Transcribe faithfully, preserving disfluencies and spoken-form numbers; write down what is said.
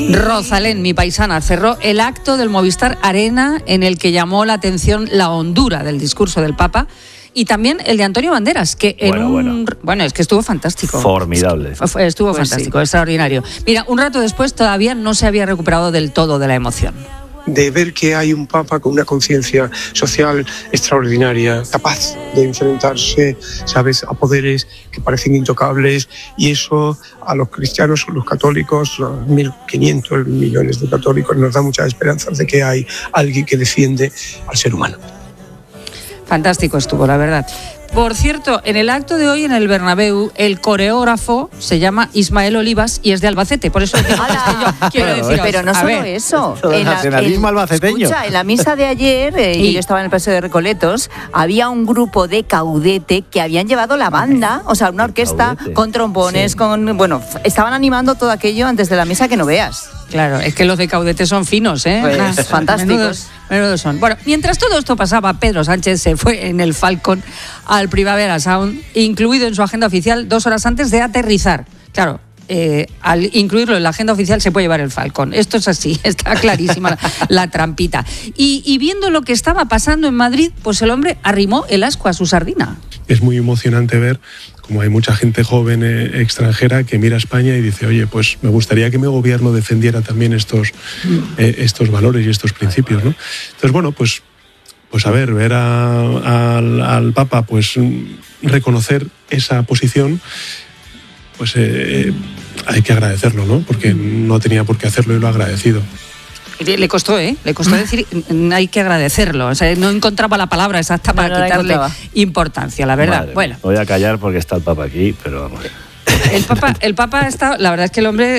Rosalén, mi paisana, cerró el acto del Movistar Arena en el que llamó la atención la hondura del discurso del Papa. Y también el de Antonio Banderas, que en bueno, un... Bueno. bueno, es que estuvo fantástico. Formidable. Estuvo pues fantástico, sí. extraordinario. Mira, un rato después todavía no se había recuperado del todo de la emoción. De ver que hay un Papa con una conciencia social extraordinaria, capaz de enfrentarse, ¿sabes?, a poderes que parecen intocables, y eso a los cristianos o los católicos, los mil quinientos millones de católicos, nos da muchas esperanzas de que hay alguien que defiende al ser humano. Fantástico estuvo, la verdad. Por cierto, en el acto de hoy en el Bernabéu, el coreógrafo se llama Ismael Olivas y es de Albacete, por eso digo Castellón. Quiero pero, deciros, pero no a solo ver, eso. Todo el nacionalismo albaceteño. Escucha, en la misa de ayer, eh, Sí. yo estaba en el Paseo de Recoletos, había un grupo de caudete que habían llevado la banda, o sea, una orquesta Caudete. con trombones, Sí. con, bueno, estaban animando todo aquello antes de la misa que no veas. Claro, es que los de Caudete son finos, ¿eh? Pues, Ah, fantásticos. Menudos, menudos son. Bueno, mientras todo esto pasaba, Pedro Sánchez se fue en el Falcon al Primavera Sound, incluido en su agenda oficial dos horas antes de aterrizar. Claro, eh, al incluirlo en la agenda oficial se puede llevar el Falcon. Esto es así, está clarísima la, la trampita. Y, y viendo lo que estaba pasando en Madrid, pues el hombre arrimó el ascua a su sardina. Es muy emocionante ver como hay mucha gente joven eh, extranjera que mira a España y dice, oye, pues me gustaría que mi gobierno defendiera también estos, eh, estos valores y estos principios, ¿no? Entonces, bueno, pues, pues a ver, ver a, al, al Papa pues reconocer esa posición, pues eh, hay que agradecerlo, ¿no? Porque no tenía por qué hacerlo y lo ha agradecido. Le costó, ¿eh? Le costó decir, hay que agradecerlo. O sea, no encontraba la palabra exacta para No, no la quitarle encontraba. importancia, la verdad. Madre Bueno, mía. Voy a callar porque está el Papa aquí, pero vamos. el Papa, el Papa está, la verdad es que el hombre